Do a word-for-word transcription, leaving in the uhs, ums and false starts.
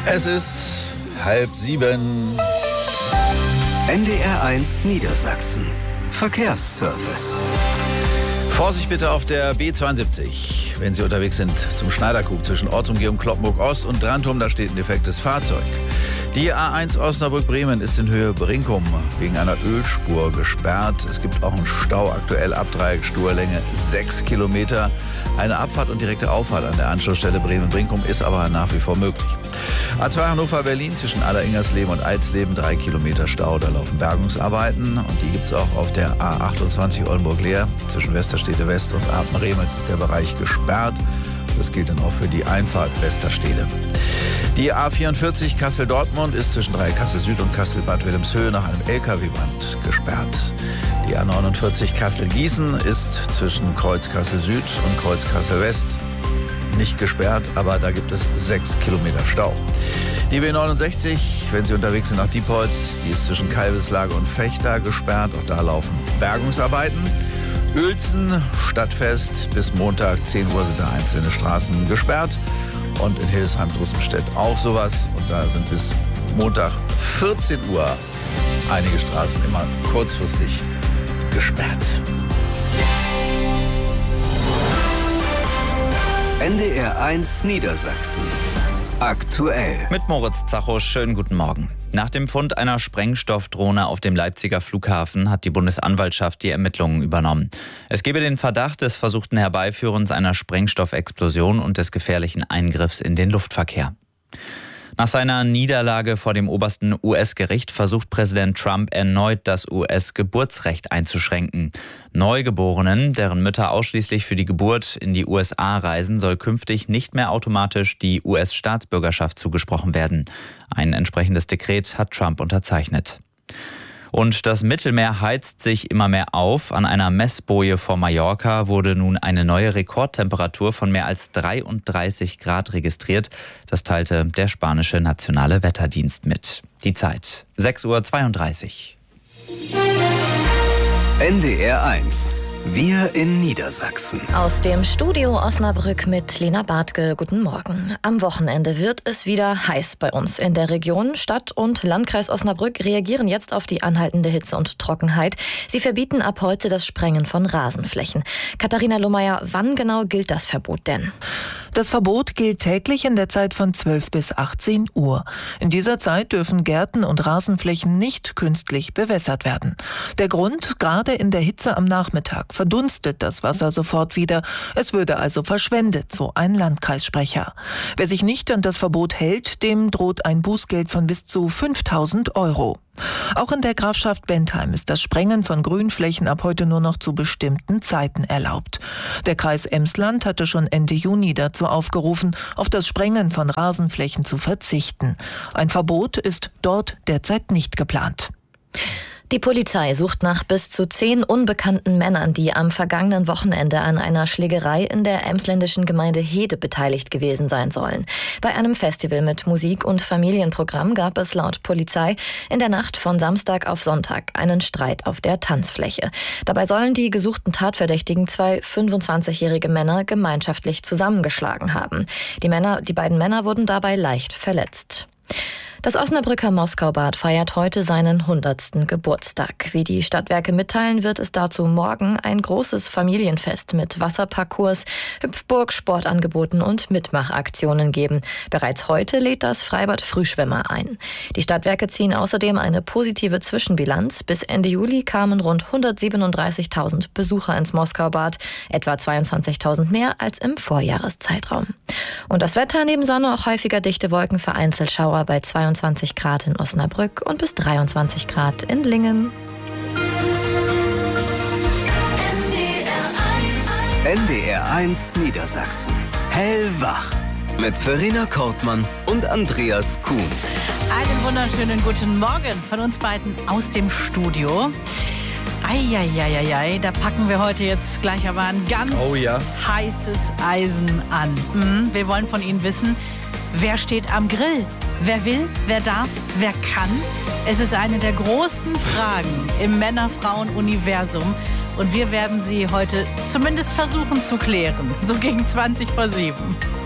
Es ist halb sieben. N D R eins Niedersachsen. Verkehrsservice. Vorsicht bitte auf der B zweiundsiebzig, wenn Sie unterwegs sind zum Schneiderkrug zwischen Ortsumgehung Cloppenburg-Ost und Drantum, da steht ein defektes Fahrzeug. Die A eins Osnabrück-Bremen ist in Höhe Brinkum wegen einer Ölspur gesperrt. Es gibt auch einen Stau, aktuell Abdreieckspurlänge sechs Kilometer. Eine Abfahrt und direkte Auffahrt an der Anschlussstelle Bremen-Brinkum ist aber nach wie vor möglich. A zwei Hannover-Berlin zwischen Aller-Ingersleben und Eisleben, drei Kilometer Stau, da laufen Bergungsarbeiten. Und die gibt es auch auf der A achtundzwanzig Oldenburg-Leer zwischen Westerstede West und Apen-Remels ist der Bereich gesperrt. Das gilt dann auch für die Einfahrt Westerstede. Die A vierundvierzig Kassel-Dortmund ist zwischen Dreieck-Kassel-Süd und Kassel-Bad Wilhelmshöhe nach einem L K W-Brand gesperrt. Die A neunundvierzig Kassel-Gießen ist zwischen Kreuz Kassel-Süd und Kreuz Kassel-West nicht gesperrt, aber da gibt es sechs Kilometer Stau. Die B neunundsechzig, wenn Sie unterwegs sind nach Diepholz, die ist zwischen Kalbeslage und Vechta gesperrt. Auch da laufen Bergungsarbeiten. Uelzen, Stadtfest, bis Montag zehn Uhr sind da einzelne Straßen gesperrt. Und in Hildesheim-Drussenstedt auch sowas. Und da sind bis Montag vierzehn Uhr einige Straßen immer kurzfristig gesperrt. N D R eins Niedersachsen. Aktuell. Mit Moritz Zacho, schönen guten Morgen. Nach dem Fund einer Sprengstoffdrohne auf dem Leipziger Flughafen hat die Bundesanwaltschaft die Ermittlungen übernommen. Es gebe den Verdacht des versuchten Herbeiführens einer Sprengstoffexplosion und des gefährlichen Eingriffs in den Luftverkehr. Nach seiner Niederlage vor dem obersten U S-Gericht versucht Präsident Trump erneut, das U S-Geburtsrecht einzuschränken. Neugeborenen, deren Mütter ausschließlich für die Geburt in die U S A reisen, soll künftig nicht mehr automatisch die U S-Staatsbürgerschaft zugesprochen werden. Ein entsprechendes Dekret hat Trump unterzeichnet. Und das Mittelmeer heizt sich immer mehr auf. An einer Messboje vor Mallorca wurde nun eine neue Rekordtemperatur von mehr als dreiunddreißig Grad registriert. Das teilte der spanische Nationale Wetterdienst mit. Die Zeit sechs Uhr zweiunddreißig. N D R eins. Wir in Niedersachsen. Aus dem Studio Osnabrück mit Lena Bartke. Guten Morgen. Am Wochenende wird es wieder heiß bei uns in der Region. Stadt und Landkreis Osnabrück reagieren jetzt auf die anhaltende Hitze und Trockenheit. Sie verbieten ab heute das Sprengen von Rasenflächen. Katharina Lohmeier, wann genau gilt das Verbot denn? Das Verbot gilt täglich in der Zeit von zwölf bis achtzehn Uhr. In dieser Zeit dürfen Gärten und Rasenflächen nicht künstlich bewässert werden. Der Grund, gerade in der Hitze am Nachmittag verdunstet das Wasser sofort wieder. Es würde also verschwendet, so ein Landkreissprecher. Wer sich nicht an das Verbot hält, dem droht ein Bußgeld von bis zu fünftausend Euro. Auch in der Grafschaft Bentheim ist das Sprengen von Grünflächen ab heute nur noch zu bestimmten Zeiten erlaubt. Der Kreis Emsland hatte schon Ende Juni dazu aufgerufen, auf das Sprengen von Rasenflächen zu verzichten. Ein Verbot ist dort derzeit nicht geplant. Die Polizei sucht nach bis zu zehn unbekannten Männern, die am vergangenen Wochenende an einer Schlägerei in der emsländischen Gemeinde Hede beteiligt gewesen sein sollen. Bei einem Festival mit Musik- und Familienprogramm gab es laut Polizei in der Nacht von Samstag auf Sonntag einen Streit auf der Tanzfläche. Dabei sollen die gesuchten Tatverdächtigen zwei fünfundzwanzigjährige Männer gemeinschaftlich zusammengeschlagen haben. Die Männer, die beiden Männer wurden dabei leicht verletzt. Das Osnabrücker Moskaubad feiert heute seinen hundertsten Geburtstag. Wie die Stadtwerke mitteilen, wird es dazu morgen ein großes Familienfest mit Wasserparcours, Hüpfburg, Sportangeboten und Mitmachaktionen geben. Bereits heute lädt das Freibad Frühschwimmer ein. Die Stadtwerke ziehen außerdem eine positive Zwischenbilanz. Bis Ende Juli kamen rund hundertsiebenunddreißigtausend Besucher ins Moskaubad, etwa zweiundzwanzigtausend mehr als im Vorjahreszeitraum. Und das Wetter neben Sonne auch häufiger dichte Wolken, vereinzelt Schauer bei zweiundzwanzig Grad in Osnabrück und bis dreiundzwanzig Grad in Lingen. N D R eins Niedersachsen. Hellwach. Mit Verena Kortmann und Andreas Kuhnt. Einen wunderschönen guten Morgen von uns beiden aus dem Studio. Eieieiei, da packen wir heute jetzt gleich aber ein ganz oh ja. heißes Eisen an. Mhm, wir wollen von Ihnen wissen, wer steht am Grill? Wer will, wer darf, wer kann? Es ist eine der großen Fragen im Männer-Frauen-Universum. Und wir werden sie heute zumindest versuchen zu klären. So gegen zwanzig vor sieben.